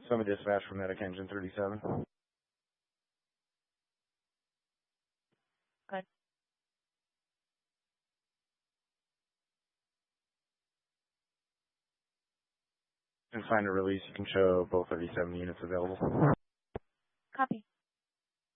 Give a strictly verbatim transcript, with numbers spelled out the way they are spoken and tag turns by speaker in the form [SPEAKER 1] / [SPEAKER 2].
[SPEAKER 1] Summit dispatch for medic engine thirty-seven.
[SPEAKER 2] Good.
[SPEAKER 1] And find a release, you can show both thirty-seven units available.
[SPEAKER 2] Copy.